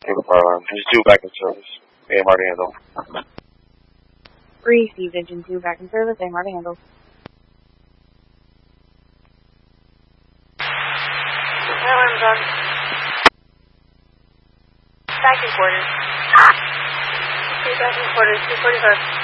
for the fire alarm. Engine 2 back in service. AMR to handle. Received. Engine 2 back in service. AMR to handle. Alarm's on. Back in quarters. Okay, back in quarters. 245.